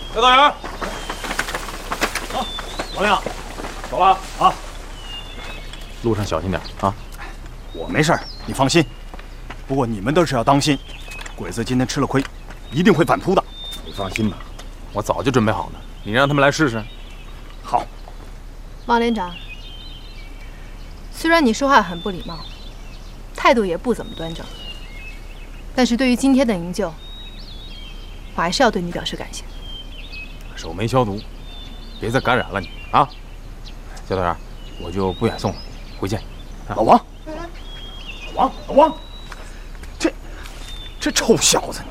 刘导员， 好，王亮，走了啊！ 路上小心点啊！ 我没事，你放心。不过你们倒是要当心，鬼子今天吃了亏，一定会反扑的。 你放心吧，我早就准备好了。你让他们来试试。 好。 王连长，虽然你说话很不礼貌，态度也不怎么端正，但是对于今天的营救，我还是要对你表示感谢。 手没消毒，别再感染了你啊！小导员，我就不远送了，回见。 老王，老王，这臭小子！